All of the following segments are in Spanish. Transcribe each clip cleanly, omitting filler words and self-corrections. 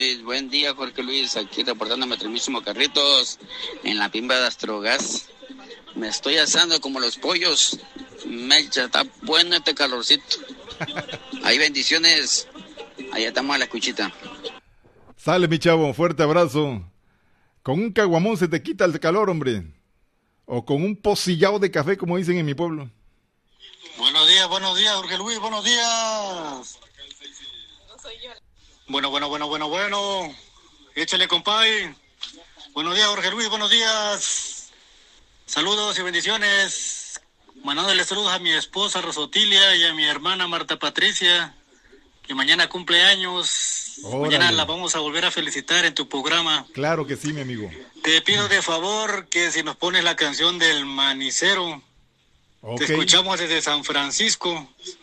Buen día, Jorge Luis, aquí reportándome Trimísimo Carritos en la Pimba de Astrogas. Me estoy asando como los pollos. Mecha, está bueno este calorcito. Ahí bendiciones. Allá estamos a la escuchita. Sale, mi chavo, fuerte abrazo. Con un caguamón se te quita el calor, hombre. O con un pocillao de café, como dicen en mi pueblo. Buenos días, Jorge Luis, buenos días. Bueno. Échale, compay. Buenos días, Jorge Luis, buenos días. Saludos y bendiciones. Mandándole saludos a mi esposa Rosotilia y a mi hermana Marta Patricia, que mañana cumple años. Órale. Mañana la vamos a volver a felicitar en tu programa. Claro que sí, mi amigo. Te pido de favor que si nos pones la canción del Manicero. Okay. Te escuchamos desde San Francisco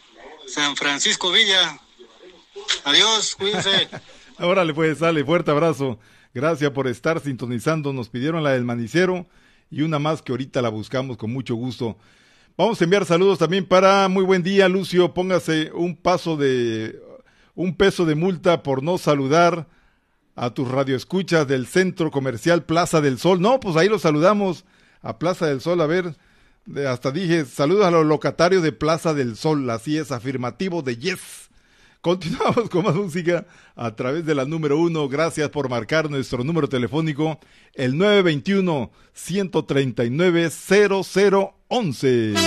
Villa. Adiós, cuídense. Órale, pues, sale, fuerte abrazo. Gracias por estar sintonizando. Nos pidieron la del Manicero y una más que ahorita la buscamos con mucho gusto. Vamos a enviar saludos también para muy buen día, Lucio. Póngase un peso de multa por no saludar a tus radioescuchas del Centro Comercial Plaza del Sol. No, pues ahí los saludamos a Plaza del Sol. A ver, hasta dije, saludos a los locatarios de Plaza del Sol. Así es, afirmativo de yes. Continuamos con más música a través de la número 1. Gracias por marcar nuestro número telefónico, el 921-139-0011.